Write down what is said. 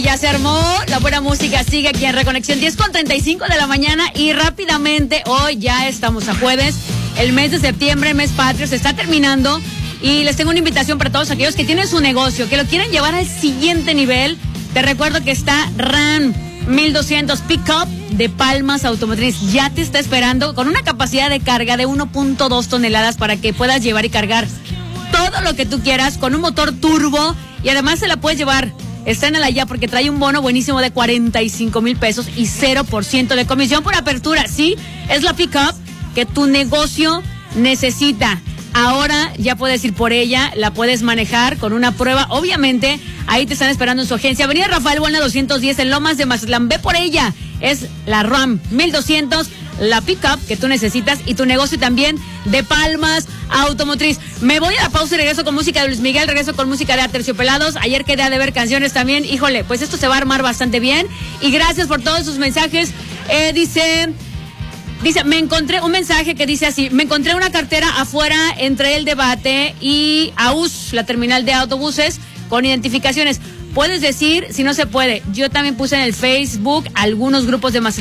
ya se armó, la buena música sigue aquí en Reconexión 10:35 de la mañana y rápidamente hoy ya estamos a jueves, el mes de septiembre, mes patrio, se está terminando y les tengo una invitación para todos aquellos que tienen su negocio, que lo quieren llevar al siguiente nivel. Te recuerdo que está RAM 1200 Pickup de Palmas Automotriz, ya te está esperando con una capacidad de carga de 1.2 toneladas para que puedas llevar y cargar todo lo que tú quieras con un motor turbo y además se la puedes llevar. Estrénala ya porque trae un bono buenísimo de 45,000 pesos y 0% de comisión por apertura. Sí, es la pickup que tu negocio necesita. Ahora ya puedes ir por ella, la puedes manejar con una prueba. Obviamente, ahí te están esperando en su agencia. Avenida Rafael Buena 210 en Lomas de Mazatlán. Ve por ella. Es la RAM 1200, la pickup que tú necesitas y tu negocio también de Palmas Automotriz. Me voy a la pausa y regreso con música de Luis Miguel, regreso con música de Aterciopelados. Ayer quedé de ver canciones también. Híjole, pues esto se va a armar bastante bien. Y gracias por todos sus mensajes. Dice, me encontré un mensaje que dice así: me encontré una cartera afuera entre el Debate y AUS, la terminal de autobuses, con identificaciones. Puedes decir si no se puede. Yo también puse en el Facebook algunos grupos de Mazatlán